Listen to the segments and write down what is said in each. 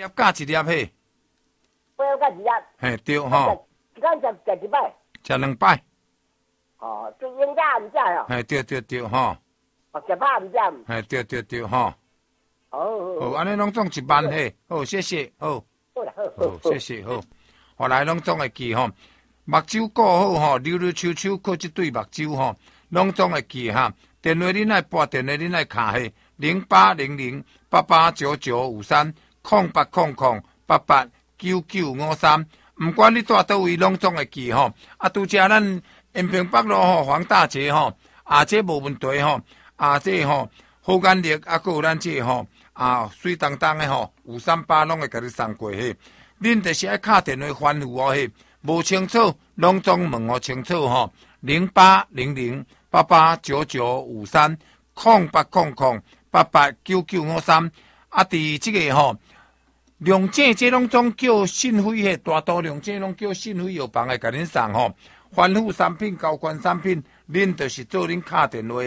粒加一粒嘿， 8粒加1粒， 嘿对吼， 一天食1摆， 食2摆， 哦，就应该唔食哦， 嘿对吼， 哦，食饱唔食， 嘿对吼，好， 好， 安尼拢总1万嘿，好谢谢，好，好谢谢，好，后来拢总会记吼，目睭顾好吼，溜溜秋秋靠一对目睭吼，拢总会记哈，电话恁爱拨，电话恁爱卡嘿，0800889953，0800889953，毋管你住倒位，拢总会记吼。啊，拄则咱延平北路吼，黄大街吼，这无问题吼，这吼好眼力，还有咱这吼水当当的吼538拢会甲你送过去。恁就是爱敲电话吩咐哦，无清楚拢总问我清楚吼，0800889953，0800889953。伫即个吼，龙井这拢总叫信辉迄大都龙井拢叫信辉药房会甲恁送吼，防腐产品、高关产品，恁就是做恁敲电话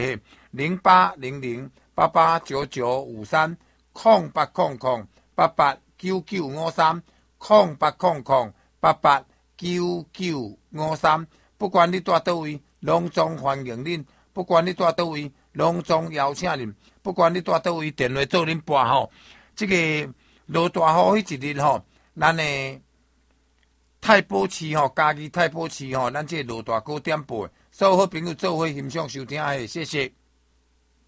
0800889953，0800889953，不管你住倒位，拢总欢迎恁；不管你住倒位，拢总邀请恁；不管你住倒位，电话做恁拨吼。这个落大雨迄一日吼，咱的太保市吼，嘉义太保市吼，咱这落大9点半，所有好朋友做伙欣赏收听，谢谢。